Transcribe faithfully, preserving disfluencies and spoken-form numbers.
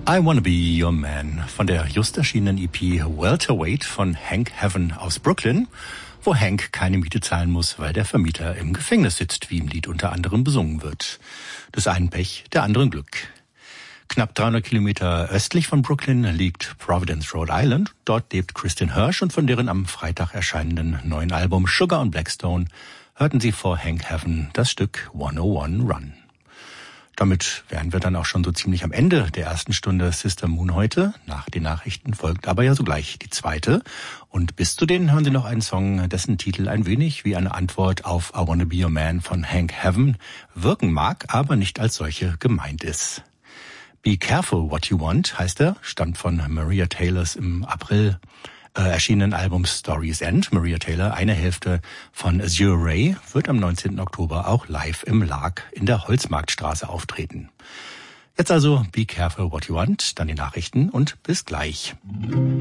I Wanna Be Your Man von der just erschienenen E P Welterweight von Hank Heaven aus Brooklyn, wo Hank keine Miete zahlen muss, weil der Vermieter im Gefängnis sitzt, wie im Lied unter anderem besungen wird. Des einen Pech, der anderen Glück. Knapp dreihundert Kilometer östlich von Brooklyn liegt Providence, Rhode Island. Dort lebt Kristin Hersh und von deren am Freitag erscheinenden neuen Album Sugar und Blackstone hörten Sie vor Hank Heaven das Stück hunderteins Run. Damit wären wir dann auch schon so ziemlich am Ende der ersten Stunde Sister Moon heute. Nach den Nachrichten folgt aber ja sogleich die zweite. Und bis zu denen hören Sie noch einen Song, dessen Titel ein wenig wie eine Antwort auf I Wanna Be Your Man von Hank Heaven wirken mag, aber nicht als solche gemeint ist. Be Careful What You Want heißt er, stammt von Maria Taylors im April äh, erschienenen Album Story's End. Maria Taylor, eine Hälfte von Azure Ray, wird am neunzehnten Oktober auch live im Lark in der Holzmarktstraße auftreten. Jetzt also Be Careful What You Want, dann die Nachrichten und bis gleich.